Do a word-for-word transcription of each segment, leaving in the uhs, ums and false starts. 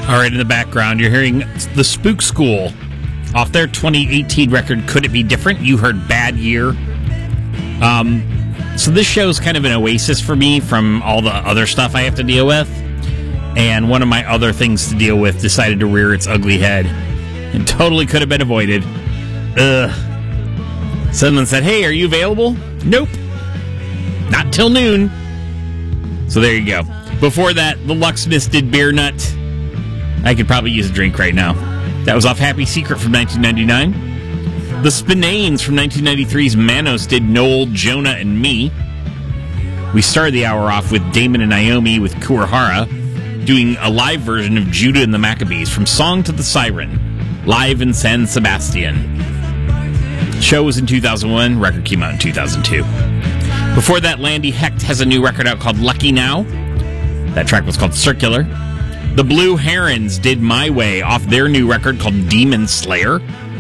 All right, in the background, you're hearing The Spook School off their twenty eighteen record, Could It Be Different? You heard Bad Year. Um, so this show is kind of an oasis for me from all the other stuff I have to deal with. And one of my other things to deal with decided to rear its ugly head. And totally could have been avoided. Ugh. Someone said, hey, are you available? Nope. Not till noon. So there you go. Before that, the Lucksmiths did Beer Nut. I could probably use a drink right now. That was off Happy Secret from nineteen ninety-nine. The Spinanes from nineteen ninety-three's Manos did Noel, Jonah, and Me. We started the hour off with Damon and Naomi with Kurohara doing a live version of Judah and the Maccabees from Song to the Siren, live in San Sebastian. Show was in two thousand one, record came out in two thousand two. Before that, Landy Hecht has a new record out called Lucky Now. That track was called Circular. The Blue Herons did My Way off their new record called Demon Slayer.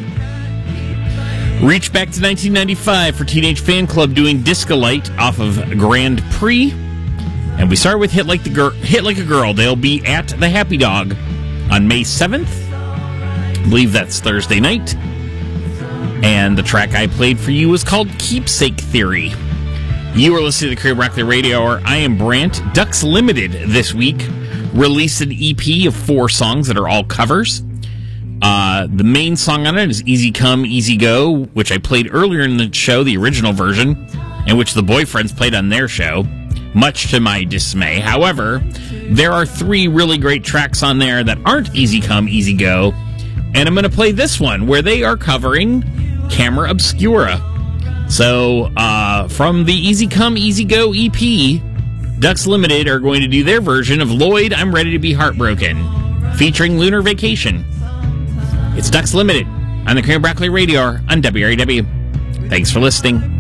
Reach back to nineteen ninety-five for Teenage Fan Club doing Disco Light off of Grand Prix. And we start with Hit Like the Girl, Hit Like a Girl. They'll be at the Happy Dog on May seventh. I believe that's Thursday night. And the track I played for you was called Keepsake Theory. You are listening to the Crib Rockler Radio Hour. I am Brant. Ducks Limited this week released an E P of four songs that are all covers. Uh, the main song on it is Easy Come, Easy Go, which I played earlier in the show, the original version, and which the Boyfriends played on their show, much to my dismay. However, there are three really great tracks on there that aren't Easy Come, Easy Go, and I'm going to play this one, where they are covering Camera Obscura. So, uh, from the Easy Come, Easy Go E P, Ducks Limited are going to do their version of Lloyd, I'm Ready to Be Heartbroken, featuring Lunar Vacation. It's Ducks Limited on the Kramer Broccoli Radio Hour on W R A W. Thanks for listening.